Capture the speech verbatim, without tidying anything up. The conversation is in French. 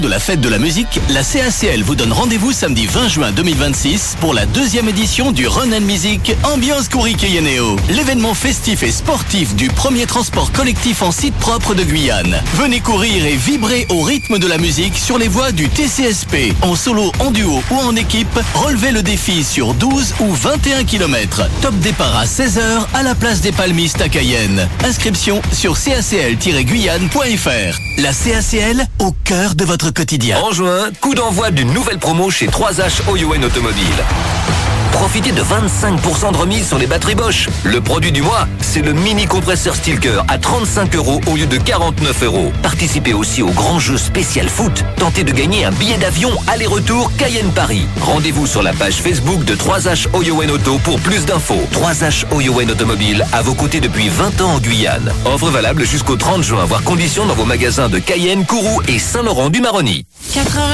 De la fête de la musique, la C A C L vous donne rendez-vous samedi vingt juin deux mille vingt-six pour la deuxième édition du Run and Music Ambiance Kouriki-Yeneo. L'événement festif et sportif du premier transport collectif en site propre de Guyane. Venez courir et vibrer au rythme de la musique sur les voies du T C S P. En solo, en duo ou en équipe, relevez le défi sur douze ou vingt et un kilomètres. Top départ à seize heures à la place des Palmistes à Cayenne. Inscription sur c a c l tiret guyane point f r. La C A C L au cœur de votre quotidien. En juin, coup d'envoi d'une nouvelle promo chez trois H Oyoen Automobile. Profitez de vingt-cinq pour cent de remise sur les batteries Bosch. Le produit du mois, c'est le mini compresseur Stilker à trente-cinq euros au lieu de quarante-neuf euros. Participez aussi au grand jeu spécial foot. Tentez de gagner un billet d'avion aller-retour Cayenne-Paris. Rendez-vous sur la page Facebook de trois H Oyoen Auto pour plus d'infos. trois H Oyoen Automobile, à vos côtés depuis vingt ans en Guyane. Offre valable jusqu'au trente juin, voire conditions dans vos magasins de Cayenne, Kourou et Saint-Laurent-du-Maroni.